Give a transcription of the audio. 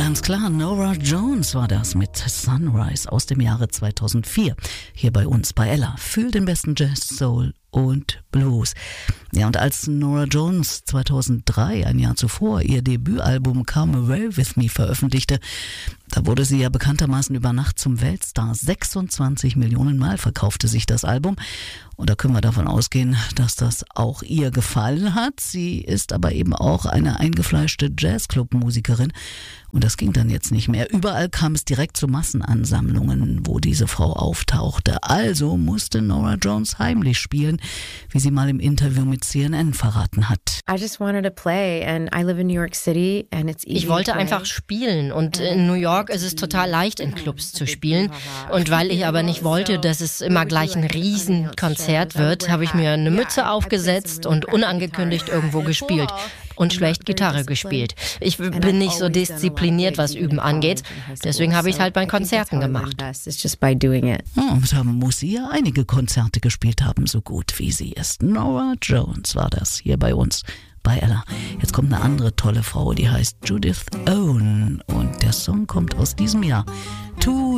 Ganz klar, Norah Jones war das mit Sunrise aus dem Jahre 2004. Hier bei uns bei Ella. Fühl den besten Jazz, Soul und Blues. Ja, und als Norah Jones 2003, ein Jahr zuvor, ihr Debütalbum Come Away With Me veröffentlichte, da wurde sie ja bekanntermaßen über Nacht zum Weltstar. 26 Millionen Mal verkaufte sich das Album. Und da können wir davon ausgehen, dass das auch ihr gefallen hat. Sie ist aber eben auch eine eingefleischte Jazzclub-Musikerin. Und das ging dann jetzt nicht mehr. Überall kam es direkt zu Massenansammlungen, wo diese Frau auftauchte. Also musste Norah Jones heimlich spielen, wie sie mal im Interview mit CNN verraten hat. Ich wollte einfach spielen und in New York ist es total leicht, in Clubs zu spielen. Und weil ich aber nicht wollte, dass es immer gleich ein Riesenkonzert wird, habe ich mir eine Mütze aufgesetzt und unangekündigt irgendwo gespielt und schlecht Gitarre gespielt. Ich bin nicht so diszipliniert, was Üben angeht. Deswegen habe ich es halt bei Konzerten gemacht. Und da muss sie ja einige Konzerte gespielt haben, so gut wie sie ist. Norah Jones war das hier bei uns bei Ella. Jetzt kommt eine andere tolle Frau, die heißt Judith Owen. Und der Song kommt aus diesem Jahr.